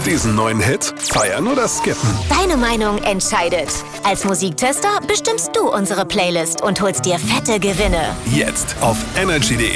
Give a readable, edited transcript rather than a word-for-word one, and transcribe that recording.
Diesen neuen Hit feiern oder skippen? Deine Meinung entscheidet. Als Musiktester bestimmst du unsere Playlist und holst dir fette Gewinne. Jetzt auf energy.de.